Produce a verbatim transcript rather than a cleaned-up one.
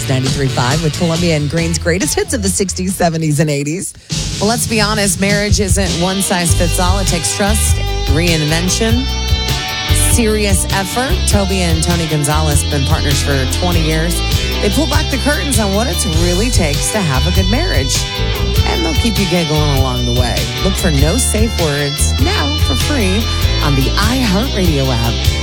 ninety-three point five with Columbia and Green's greatest hits of the sixties, seventies, and eighties. Well, let's be honest, marriage isn't one size fits all. It takes trust, reinvention, serious effort. Toby and Tony Gonzalez have been partners for twenty years. They pull back the curtains on what it really takes to have a good marriage. And they'll keep you giggling along the way. Look for No Safe Words now for free on the iHeartRadio app.